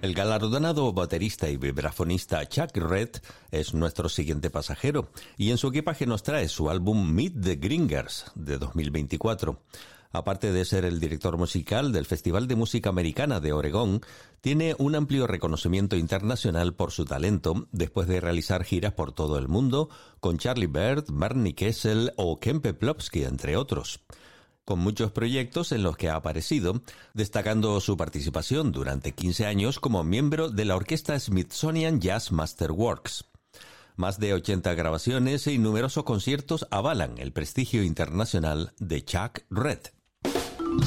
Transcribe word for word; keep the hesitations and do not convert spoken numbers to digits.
El galardonado baterista y vibrafonista Chuck Read es nuestro siguiente pasajero y en su equipaje nos trae su álbum Meet the Gringers de dos mil veinticuatro. Aparte de ser el director musical del Festival de Música Americana de Oregón, tiene un amplio reconocimiento internacional por su talento después de realizar giras por todo el mundo con Charlie Byrd, Barney Kessel o Ken Peplowski, entre otros, con muchos proyectos en los que ha aparecido, destacando su participación durante quince años como miembro de la orquesta Smithsonian Jazz Masterworks. Más de ochenta grabaciones y numerosos conciertos avalan el prestigio internacional de Chuck Read.